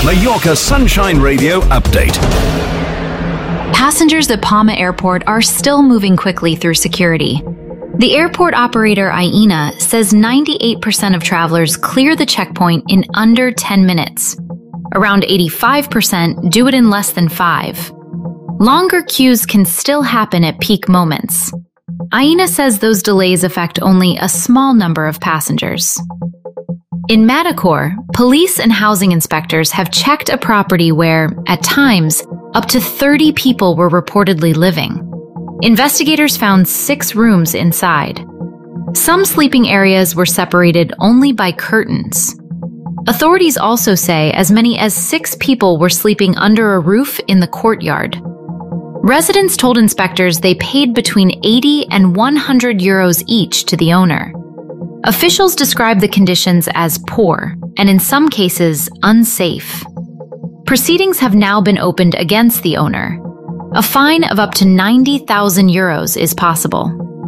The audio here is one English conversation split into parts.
Mallorca Sunshine Radio update. Passengers at Palma Airport are still moving quickly through security. The airport operator Aena says 98% of travelers clear the checkpoint in under 10 minutes. Around 85% do it in less than 5. Longer queues can still happen at peak moments. Aena says those delays affect only a small number of passengers. In Manacor, police and housing inspectors have checked a property where, at times, up to 30 people were reportedly living. Investigators found 6 rooms inside. Some sleeping areas were separated only by curtains. Authorities also say as many as 6 people were sleeping under a roof in the courtyard. Residents told inspectors they paid between 80 and 100 euros each to the owner. Officials described the conditions as poor and in some cases unsafe. Proceedings have now been opened against the owner. A fine of up to 90,000 euros is possible.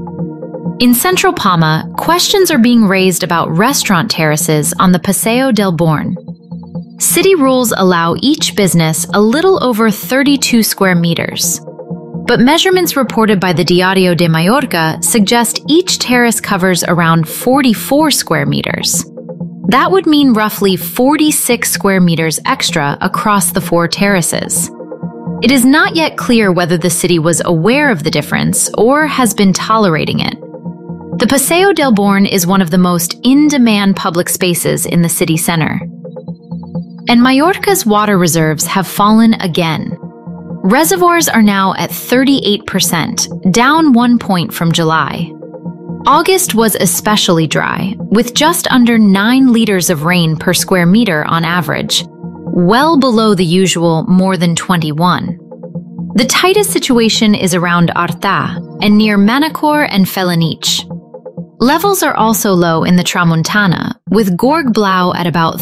In central Palma, questions are being raised about restaurant terraces on the Paseo del Born. City rules allow each business a little over 32 square meters. But measurements reported by the Diario de Mallorca suggest each terrace covers around 44 square meters. That would mean roughly 46 square meters extra across the 4 terraces. It is not yet clear whether the city was aware of the difference or has been tolerating it. The Paseo del Born is one of the most in-demand public spaces in the city center. And Mallorca's water reserves have fallen again. Reservoirs are now at 38%, down 1 point from July. August was especially dry, with just under 9 liters of rain per square meter on average, well below the usual more than 21. The tightest situation is around Arta and near Manacor and Felanich. Levels are also low in the Tramuntana, with Gorg Blau at about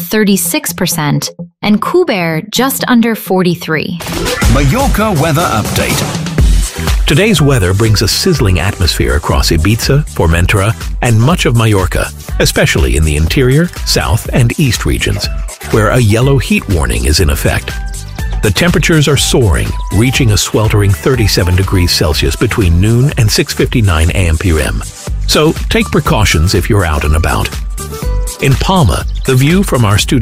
36% and Cuber just under 43. Mallorca weather update. Today's weather brings a sizzling atmosphere across Ibiza, Formentera, and much of Mallorca, especially in the interior, south, and east regions, where a yellow heat warning is in effect. The temperatures are soaring, reaching a sweltering 37 degrees Celsius between noon and 6:59 a.m. p.m. So take precautions if you're out and about. In Palma, the view from our studio